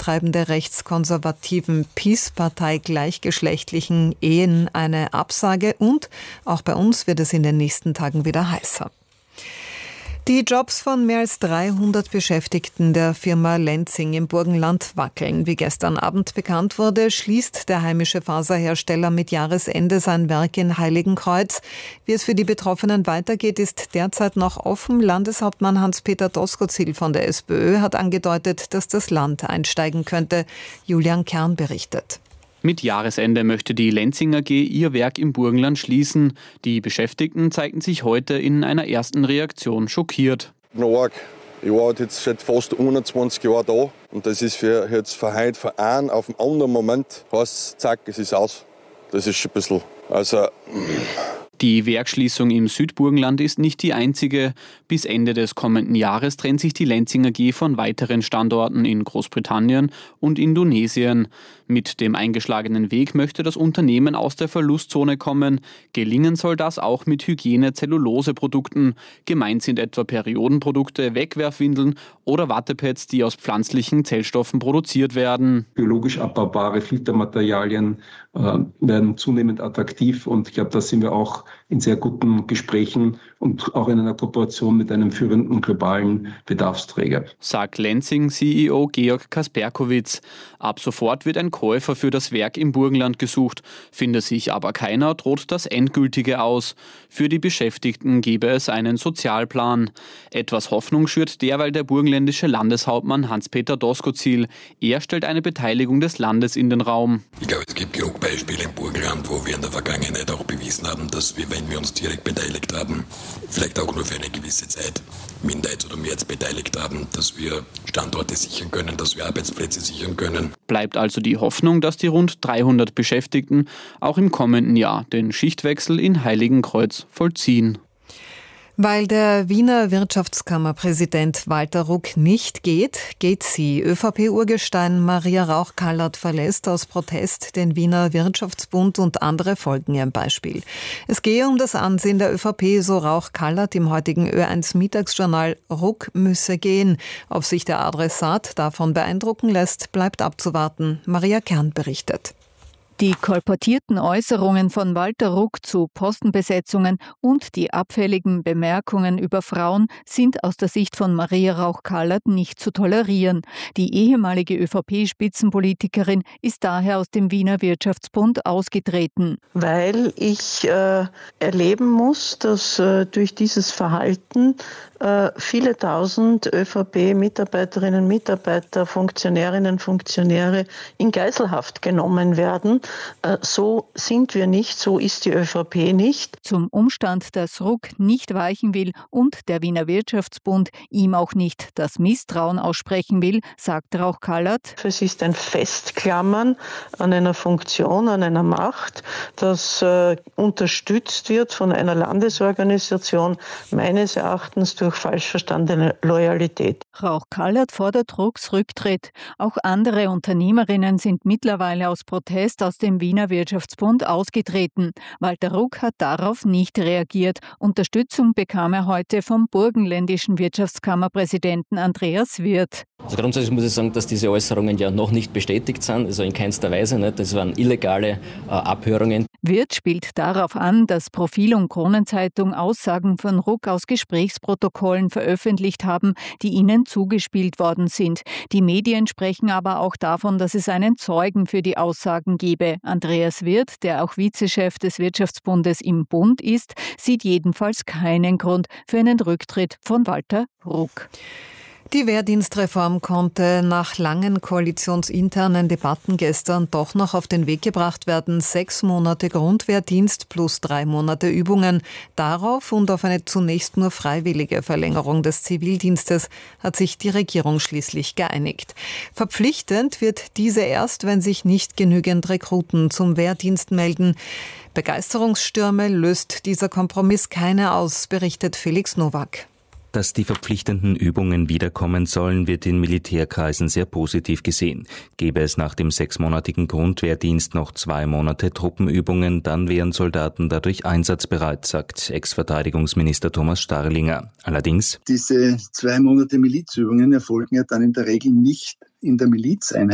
betreibende rechtskonservativen PiS-Partei gleichgeschlechtlichen Ehen eine Absage und auch bei uns wird es in den nächsten Tagen wieder heißer. Die Jobs von mehr als 300 Beschäftigten der Firma Lenzing im Burgenland wackeln. Wie gestern Abend bekannt wurde, schließt der heimische Faserhersteller mit Jahresende sein Werk in Heiligenkreuz. Wie es für die Betroffenen weitergeht, ist derzeit noch offen. Landeshauptmann Hans-Peter Doskozil von der SPÖ hat angedeutet, dass das Land einsteigen könnte. Julian Kern berichtet. Mit Jahresende möchte die Lenzing AG ihr Werk im Burgenland schließen. Die Beschäftigten zeigten sich heute in einer ersten Reaktion schockiert. Ich war jetzt seit fast 21 Jahren da und das ist für heute von einem auf den anderen Moment, heißt zack, es ist aus. Das ist schon ein bisschen, Die Werksschließung im Südburgenland ist nicht die einzige. Bis Ende des kommenden Jahres trennt sich die Lenzing AG von weiteren Standorten in Großbritannien und Indonesien. Mit dem eingeschlagenen Weg möchte das Unternehmen aus der Verlustzone kommen. Gelingen soll das auch mit Hygiene-Zellulose-Produkten. Gemeint sind etwa Periodenprodukte, Wegwerfwindeln oder Wattepads, die aus pflanzlichen Zellstoffen produziert werden. Biologisch abbaubare Filtermaterialien werden zunehmend attraktiv und ich glaube, da sind wir auch in sehr guten Gesprächen und auch in einer Kooperation mit einem führenden globalen Bedarfsträger. Sagt Lenzing-CEO Georg Kasperkowitz. Ab sofort wird ein Käufer für das Werk im Burgenland gesucht. Finde sich aber keiner, droht das Endgültige aus. Für die Beschäftigten gebe es einen Sozialplan. Etwas Hoffnung schürt derweil der burgenländische Landeshauptmann Hans-Peter Doskozil. Er stellt eine Beteiligung des Landes in den Raum. Ich glaube, es gibt genug Beispiele im Burgenland, wo wir in der Vergangenheit auch bewiesen haben, dass wir, wenn wir uns direkt beteiligt haben, vielleicht auch nur für eine gewisse Zeit, Minderheits- oder Mehrheits beteiligt haben, dass wir Standorte sichern können, dass wir Arbeitsplätze sichern können. Bleibt also die Hoffnung, dass die rund 300 Beschäftigten auch im kommenden Jahr den Schichtwechsel in Heiligenkreuz vollziehen. Weil der Wiener Wirtschaftskammerpräsident Walter Ruck nicht geht sie. ÖVP-Urgestein Maria Rauch-Kallert verlässt aus Protest den Wiener Wirtschaftsbund und andere folgen ihrem Beispiel. Es gehe um das Ansehen der ÖVP, so Rauch-Kallert im heutigen Ö1-Mittagsjournal. Ruck müsse gehen. Ob sich der Adressat davon beeindrucken lässt, bleibt abzuwarten. Maria Kern berichtet. Die kolportierten Äußerungen von Walter Ruck zu Postenbesetzungen und die abfälligen Bemerkungen über Frauen sind aus der Sicht von Maria Rauch-Kallert nicht zu tolerieren. Die ehemalige ÖVP-Spitzenpolitikerin ist daher aus dem Wiener Wirtschaftsbund ausgetreten. Weil ich erleben muss, dass durch dieses Verhalten viele tausend ÖVP-Mitarbeiterinnen und Mitarbeiter, Funktionärinnen und Funktionäre in Geiselhaft genommen werden. So sind wir nicht, so ist die ÖVP nicht. Zum Umstand, dass Ruck nicht weichen will und der Wiener Wirtschaftsbund ihm auch nicht das Misstrauen aussprechen will, sagt Rauch-Kallert. Es ist ein Festklammern an einer Funktion, an einer Macht, das unterstützt wird von einer Landesorganisation, meines Erachtens durch falsch verstandene Loyalität. Rauch-Kallert fordert Rucks Rücktritt. Auch andere Unternehmerinnen sind mittlerweile aus Protest aus dem Wiener Wirtschaftsbund ausgetreten. Walter Ruck hat darauf nicht reagiert. Unterstützung bekam er heute vom burgenländischen Wirtschaftskammerpräsidenten Andreas Wirth. Also grundsätzlich muss ich sagen, dass diese Äußerungen ja noch nicht bestätigt sind, also in keinster Weise nicht. Das waren illegale Abhörungen. Wirth spielt darauf an, dass Profil und Kronenzeitung Aussagen von Ruck aus Gesprächsprotokollen veröffentlicht haben, die ihnen zugespielt worden sind. Die Medien sprechen aber auch davon, dass es einen Zeugen für die Aussagen gebe. Andreas Wirth, der auch Vizechef des Wirtschaftsbundes im Bund ist, sieht jedenfalls keinen Grund für einen Rücktritt von Walter Ruck. Die Wehrdienstreform konnte nach langen koalitionsinternen Debatten gestern doch noch auf den Weg gebracht werden. 6 Monate Grundwehrdienst plus 3 Monate Übungen. Darauf und auf eine zunächst nur freiwillige Verlängerung des Zivildienstes hat sich die Regierung schließlich geeinigt. Verpflichtend wird diese erst, wenn sich nicht genügend Rekruten zum Wehrdienst melden. Begeisterungsstürme löst dieser Kompromiss keine aus, berichtet Felix Nowak. Dass die verpflichtenden Übungen wiederkommen sollen, wird in Militärkreisen sehr positiv gesehen. Gäbe es nach dem 6-monatigen Grundwehrdienst noch 2 Monate Truppenübungen, dann wären Soldaten dadurch einsatzbereit, sagt Ex-Verteidigungsminister Thomas Starlinger. Allerdings: Diese 2 Monate Milizübungen erfolgen ja dann in der Regel nicht in der Milizeinheit,